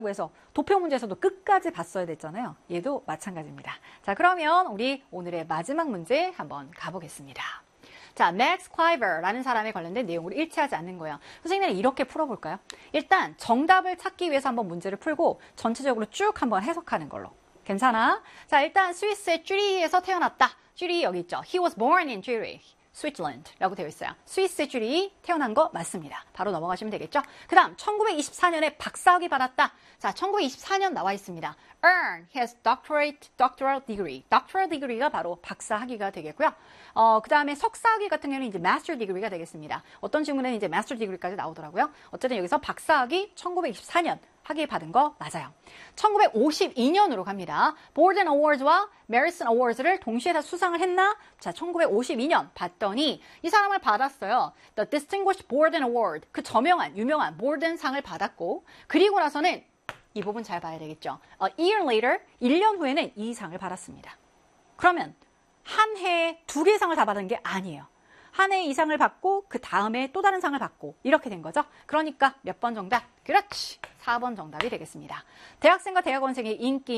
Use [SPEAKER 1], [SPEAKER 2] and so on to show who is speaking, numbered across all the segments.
[SPEAKER 1] 에서 도표 문제에서도 끝까지 봤어야 됐잖아요. 얘도 마찬가지입니다. 자, 그러면 우리 오늘의 마지막 문제 한번 가보겠습니다. 자, Max Cliver라는 사람에 관련된 내용으로 일치하지 않는 거예요. 선생님은 이렇게 풀어볼까요? 일단 정답을 찾기 위해서 한번 문제를 풀고 전체적으로 쭉 한번 해석하는 걸로. 괜찮아? 자, 일단 스위스의 쭈리히에서 태어났다. 쭈리히 여기 있죠. He was born in Zurich. 스위트랜드라고 되어 있어요. 스위스의 쭈리히 태어난 거 맞습니다. 바로 넘어가시면 되겠죠. 그 다음 1924년에 박사학위 받았다. 자, 1924년 나와 있습니다. Earn his doctoral degree. doctoral degree가 바로 박사학위가 되겠고요. 그 다음에 석사학위 같은 경우는 이제 master degree가 되겠습니다. 어떤 질문에는 이제 master degree까지 나오더라고요. 어쨌든 여기서 박사학위 1924년 학위 받은 거 맞아요. 1952년으로 갑니다. Borden Awards와 Merit Awards를 동시에 다 수상을 했나? 자, 1952년 봤더니 이 사람을 받았어요. The Distinguished Borden Award. 그 유명한 보든상을 받았고, 그리고 나서는 이 부분 잘 봐야 되겠죠. A year later, 1년 후에는 이 상을 받았습니다. 그러면 한 해에 2개의 상을 다 받은 게 아니에요. 한 해 이상을 받고 그 다음에 또 다른 상을 받고 이렇게 된 거죠. 그러니까 몇 번 정답? 그렇지. 4번 정답이 되겠습니다. 대학생과 대학원생의 인기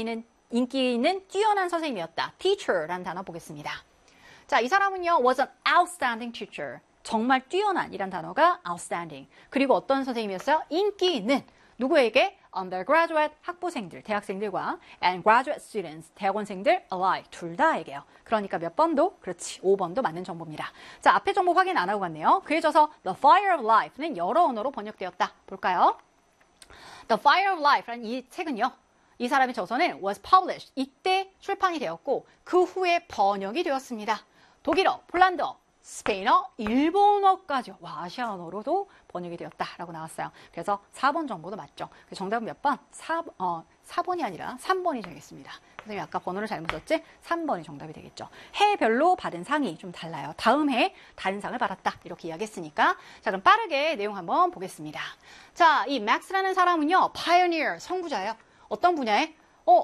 [SPEAKER 1] 있는 뛰어난 선생님이었다. teacher라는 단어 보겠습니다. 자, 이 사람은요, was an outstanding teacher. 정말 뛰어난이란 단어가 outstanding. 그리고 어떤 선생님이었어요? 인기 있는. 누구에게? undergraduate 학부생들, 대학생들과 and graduate students, 대학원생들 alike, 둘 다에게요. 그러니까 몇 번도? 그렇지, 5번도 맞는 정보입니다. 자, 앞에 정보 확인 안 하고 갔네요. 그에 져서 The Fire of Life는 여러 언어로 번역되었다. 볼까요? The Fire of Life라는 이 책은요, 이 사람의 저서는 was published, 이때 출판이 되었고 그 후에 번역이 되었습니다. 독일어, 폴란드어, 스페인어, 일본어까지 아시아 언어로도 번역이 되었다라고 나왔어요. 그래서 4번 정보도 맞죠. 정답은 몇 번? 4번이 아니라 3번이 되겠습니다. 선생님이 아까 번호를 잘못 썼지? 3번이 정답이 되겠죠. 해별로 받은 상이 좀 달라요. 다음 해 다른 상을 받았다. 이렇게 이야기했으니까. 자, 그럼 빠르게 내용 한번 보겠습니다. 자, 이 맥스라는 사람은요, pioneer, 선구자예요. 어떤 분야에?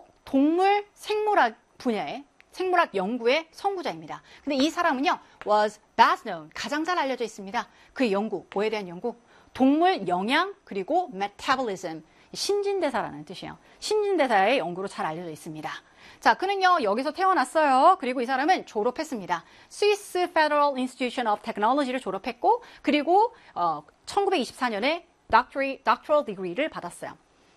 [SPEAKER 1] 동물, 생물학 분야에 생물학 연구의 선구자입니다. 근데 이 사람은요, was best known, 가장 잘 알려져 있습니다. 그의 연구, 뭐에 대한 연구? 동물 영양, 그리고 metabolism, 신진대사라는 뜻이에요. 신진대사의 연구로 잘 알려져 있습니다. 자, 그는요, 여기서 태어났어요. 그리고 이 사람은 졸업했습니다. 스위스 Federal Institution of Technology를 졸업했고, 그리고 1924년에 doctoral degree를 받았어요.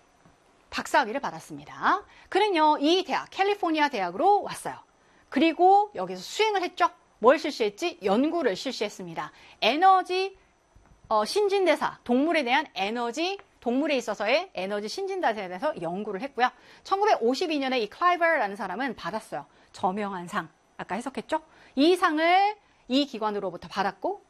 [SPEAKER 1] 박사학위를 받았습니다. 그는요, 이 대학, 캘리포니아 대학으로 왔어요. 그리고 여기서 수행을 했죠. 뭘 실시했지? 연구를 실시했습니다. 에너지, 신진대사, 동물에 대한 에너지, 동물에 있어서의 에너지 신진대사에 대해서 연구를 했고요. 1952년에 이 클라이버라는 사람은 받았어요. 저명한 상. 아까 해석했죠? 이 상을 이 기관으로부터 받았고,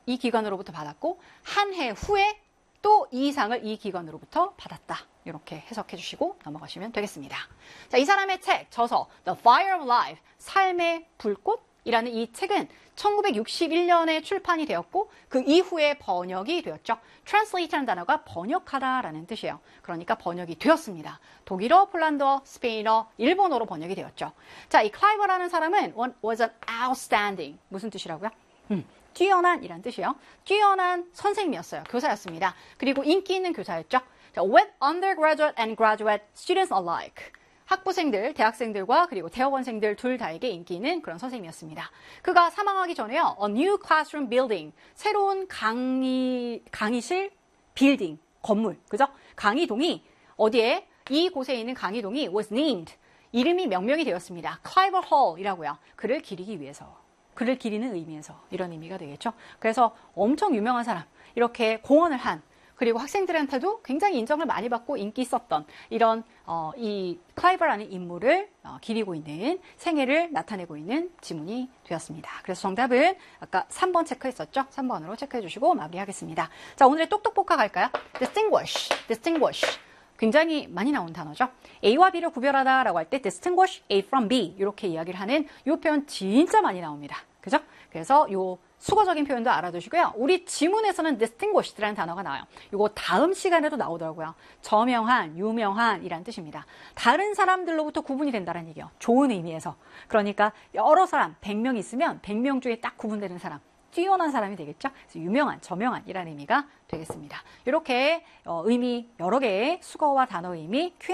[SPEAKER 1] 한 해 후에 또 이 상을 이 기관으로부터 받았다. 이렇게 해석해 주시고 넘어가시면 되겠습니다. 자, 이 사람의 책, 저서 The Fire of Life, 삶의 불꽃이라는 이 책은 1961년에 출판이 되었고 그 이후에 번역이 되었죠. Translate라는 단어가 번역하다라는 뜻이에요. 그러니까 번역이 되었습니다. 독일어, 폴란드어, 스페인어, 일본어로 번역이 되었죠. 자, 이 클라이버라는 사람은 was an outstanding, 무슨 뜻이라고요? 뛰어난이란 뜻이에요. 뛰어난 선생님이었어요. 교사였습니다. 그리고 인기 있는 교사였죠. 자, with undergraduate and graduate students alike. 학부생들, 대학생들과 그리고 대학원생들 둘 다에게 인기 있는 그런 선생님이었습니다. 그가 사망하기 전에요. A new classroom building. 새로운 강의실 빌딩, 건물. 그죠? 강의동이 어디에? 이곳에 있는 강의동이 was named. 이름이 명명이 되었습니다. Cliver Hall이라고요. 그를 기리기 위해서. 그를 기리는 의미에서 이런 의미가 되겠죠. 그래서 엄청 유명한 사람, 이렇게 공헌을 한, 그리고 학생들한테도 굉장히 인정을 많이 받고 인기 있었던 이런 이 클라이버라는 인물을 기리고 있는 생애를 나타내고 있는 지문이 되었습니다. 그래서 정답은 아까 3번 체크했었죠? 3번으로 체크해 주시고 마무리하겠습니다. 자, 오늘의 똑똑복화 갈까요? distinguish. 굉장히 많이 나온 단어죠. A와 B를 구별하다라고 할 때 distinguish A from B 이렇게 이야기를 하는 이 표현 진짜 많이 나옵니다. 그죠? 그래서 요 수거적인 표현도 알아두시고요. 우리 지문에서는 distinguished라는 단어가 나와요. 이거 다음 시간에도 나오더라고요. 저명한, 유명한이란 뜻입니다. 다른 사람들로부터 구분이 된다는 얘기예요. 좋은 의미에서. 그러니까 여러 사람, 100명 있으면 100명 중에 딱 구분되는 사람. 뛰어난 사람이 되겠죠. 그래서 유명한, 저명한이라는 의미가 되겠습니다. 이렇게 의미 여러 개의 수거와 단어 의미